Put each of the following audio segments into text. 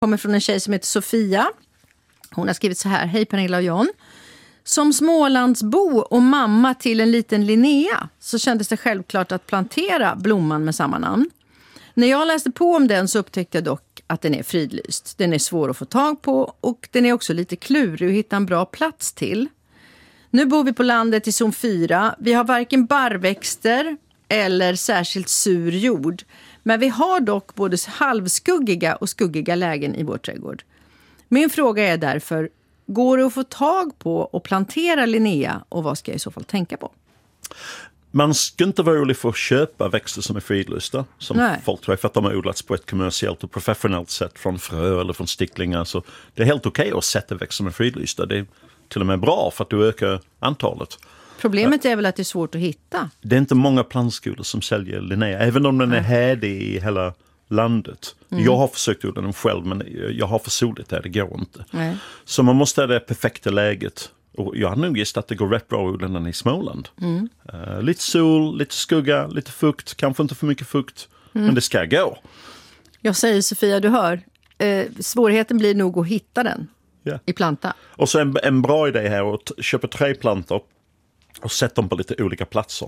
Kommer från en tjej som heter Sofia. Hon har skrivit så här: hej Pernilla och John. Som Smålandsbo och mamma till en liten Linnea så kändes det självklart att plantera blomman med samma namn. När jag läste på om den så upptäckte jag dock att den är fridlyst. Den är svår att få tag på och den är också lite klurig att hitta en bra plats till. Nu bor vi på landet i zon 4. Vi har varken barrväxter eller särskilt sur jord. Men vi har dock både halvskuggiga och skuggiga lägen i vår trädgård. Min fråga är därför, går det att få tag på och plantera Linnea och vad ska jag i så fall tänka på? Man ska inte vara orolig för att köpa växter som är fridlysta, som folk tror, för att de har odlats på ett kommersiellt och professionellt sätt från frö eller från sticklingar. Så det är helt okej att sätta växter som är fridlysta. Det är till och med bra för att du ökar antalet. Problemet är väl att det är svårt att hitta. Det är inte många plantskolor som säljer Linnea, även om den är härdig i hela landet. Jag har försökt odla den själv, men jag har för soligt där, det går inte. Nej. Så man måste ha det perfekta läget. Och jag har nog gissat att det går rätt bra att odla den i Småland. Lite sol, lite skugga, lite fukt. Kanske inte för mycket fukt, men det ska gå. Jag säger Sofia, du hör. Svårigheten blir nog att hitta den i planta. Och så en bra idé här att köpa trädplantor och sätta dem på lite olika platser.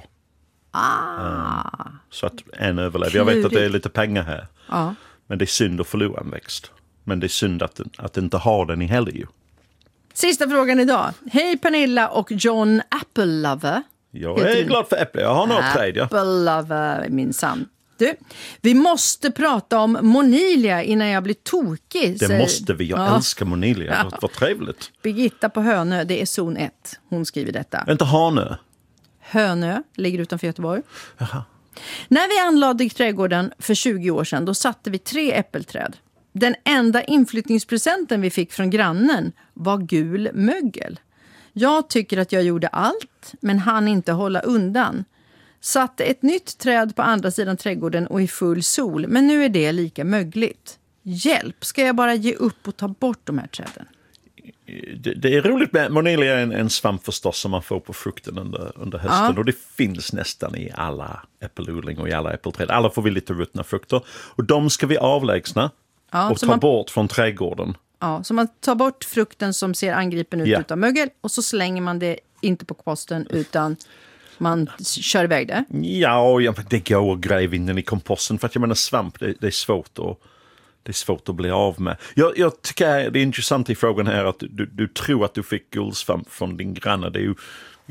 Så att en överlever. Jag vet att det är lite pengar här. Men det är synd att förlora en växt. Men det är synd att inte ha den i heller. Sista frågan idag. Hej Pernilla och John Apple Lover. Jag är glad för äpple. Jag har några träd. Apple Lover, minsann. Du, vi måste prata om Monilia innan jag blir tokig. Det måste vi. Jag älskar Monilia. Det var trevligt. Birgitta på Hönö, det är zon 1. Hon skriver detta. Inte Hanö. Hönö ligger utanför Göteborg. Jaha. När vi anlade trädgården för 20 år sedan, då satte vi 3 äppelträd. Den enda inflyttningspresenten vi fick från grannen var gul mögel. Jag tycker att jag gjorde allt, men hann inte hålla undan. Satte ett nytt träd på andra sidan trädgården och i full sol, men nu är det lika mögligt. Hjälp, ska jag bara ge upp och ta bort de här träden? Det är roligt med Monilia, är en svamp förstås som man får på frukten under hösten. Och det finns nästan i alla äppelodling och i alla äppelträd. Alla får vi lite ruttna frukter. Och de ska vi avlägsna och ta bort från trädgården. Ja, så man tar bort frukten som ser angripen ut utav mögel och så slänger man det inte på komposten utan man kör iväg det. Ja, det går att gräva in den i komposten för att jag menar svamp, det är svårt att... Det är svårt att bli av med. Jag tycker det är intressant i frågan här att du tror att du fick guldsvamp från din granne. Det är ju,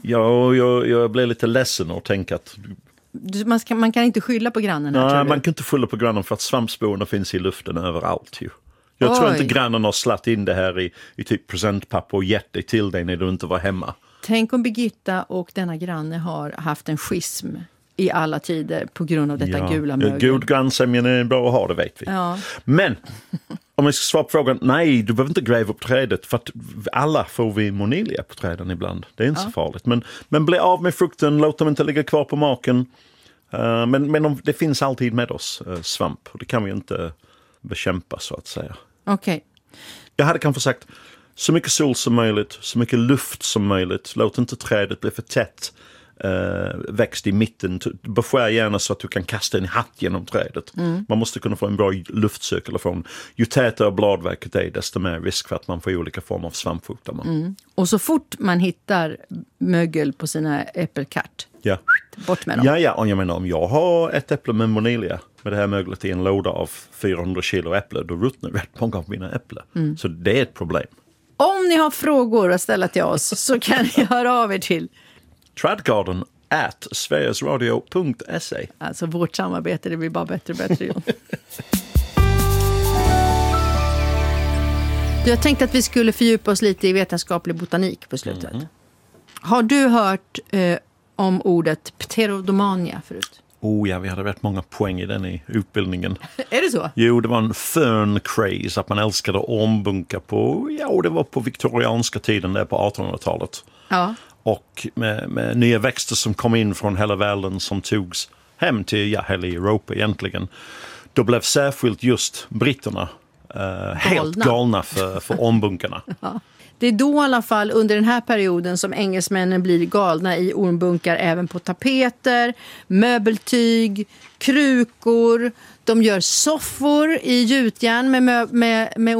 jag blir lite ledsen och tänker att... Man kan inte skylla på grannen här, nej, man kan inte skylla på grannen för att svampsporerna finns i luften överallt ju. Jag tror inte grannen har slatt in det här i typ presentpapper och gett det till dig när du inte var hemma. Tänk om Birgitta och denna granne har haft en schism i alla tider på grund av detta gula mögel. God grannsämjan är bra att ha, det vet vi. Ja. Men om jag ska svara på frågan, nej, du behöver inte gräva upp trädet för att alla får vi Monilia på träden ibland. Det är inte så farligt. Men bli av med frukten, låt dem inte ligga kvar på marken. Men det finns alltid med oss, svamp. Och det kan vi inte bekämpa så att säga. Okej. Jag hade kanske sagt så mycket sol som möjligt, så mycket luft som möjligt. Låt inte trädet bli för tätt. Växt i mitten, beskär gärna så att du kan kasta en hatt genom trädet. Man måste kunna få en bra luftcirkulation. Ju tätare bladverket är, desto mer risk för att man får olika former av svampsjukdomar. Och så fort man hittar mögel på sina äppelkart, bort med dem. Ja, och jag menar om jag har ett äpple med Monilia med det här möglet i en låda av 400 kilo äpple, då ruttnar rätt många av mina äpplen. Så det är ett problem. Om ni har frågor att ställa till oss så kan ni höra av er till tradgarden@sverigesradio.se. Alltså vårt samarbete, det blir bara bättre och bättre. Jag tänkte att vi skulle fördjupa oss lite i vetenskaplig botanik på slutet. Har du hört om ordet pterodomania förut? Ja, vi hade rätt många poäng i den i utbildningen. Är det så? Jo, det var en fern craze, att man älskade ormbunka på, det var på viktorianska tiden där på 1800-talet. Ja. Och med nya växter som kom in från hela världen som togs hem till hela Europa egentligen. Då blev särskilt just britterna helt galna för ormbunkarna. Ja. Det är då i alla fall under den här perioden som engelsmännen blir galna i ormbunkar även på tapeter, möbeltyg, krukor. De gör soffor i gjutjärn med